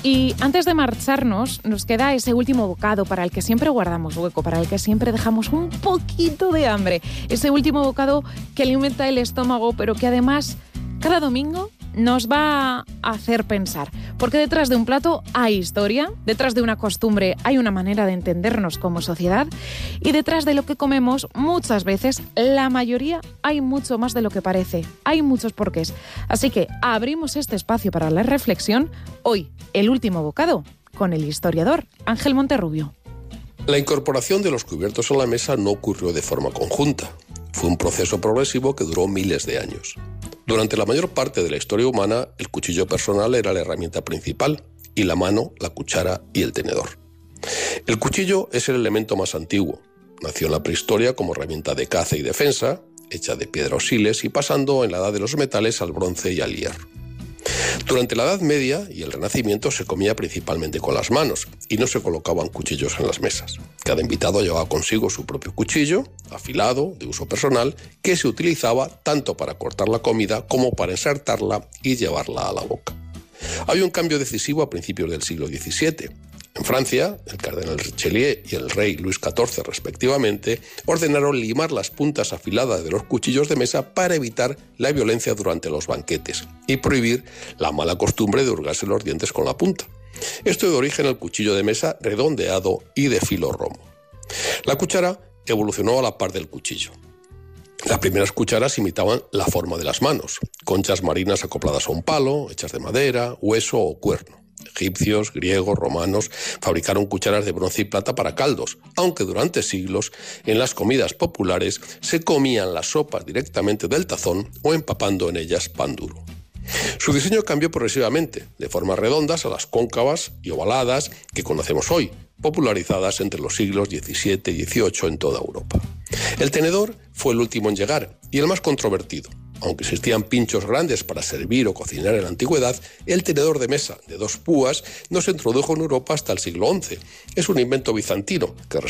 Y antes de marcharnos, nos queda ese último bocado para el que siempre guardamos hueco, para el que siempre dejamos un poquito de hambre. Ese último bocado que alimenta el estómago, pero que además cada domingo nos va a hacer pensar. Porque detrás de un plato hay historia, detrás de una costumbre hay una manera de entendernos como sociedad y detrás de lo que comemos muchas veces, la mayoría, hay mucho más de lo que parece. Hay muchos porqués. Así que abrimos este espacio para la reflexión. Hoy, el último bocado, con el historiador Ángel Monterrubio. La incorporación de los cubiertos a la mesa no ocurrió de forma conjunta. Fue un proceso progresivo que duró miles de años. Durante la mayor parte de la historia humana, el cuchillo personal era la herramienta principal, y la mano, la cuchara y el tenedor. El cuchillo es el elemento más antiguo. Nació en la prehistoria como herramienta de caza y defensa, hecha de piedra o siles, y pasando en la edad de los metales al bronce y al hierro. Durante la Edad Media y el Renacimiento se comía principalmente con las manos y no se colocaban cuchillos en las mesas. Cada invitado llevaba consigo su propio cuchillo, afilado, de uso personal, que se utilizaba tanto para cortar la comida como para ensartarla y llevarla a la boca. Había un cambio decisivo a principios del siglo XVII. En Francia, el cardenal Richelieu y el rey Luis XIV, respectivamente, ordenaron limar las puntas afiladas de los cuchillos de mesa para evitar la violencia durante los banquetes y prohibir la mala costumbre de hurgarse los dientes con la punta. Esto dio origen al cuchillo de mesa redondeado y de filo romo. La cuchara evolucionó a la par del cuchillo. Las primeras cucharas imitaban la forma de las manos, conchas marinas acopladas a un palo, hechas de madera, hueso o cuerno. Egipcios, griegos, romanos fabricaron cucharas de bronce y plata para caldos, aunque durante siglos en las comidas populares se comían las sopas directamente del tazón o empapando en ellas pan duro. Su diseño cambió progresivamente, de formas redondas a las cóncavas y ovaladas que conocemos hoy, popularizadas entre los siglos XVII y XVIII en toda Europa. El tenedor fue el último en llegar y el más controvertido. Aunque existían pinchos grandes para servir o cocinar en la antigüedad, el tenedor de mesa de 2 púas no se introdujo en Europa hasta el siglo XI. Es un invento bizantino que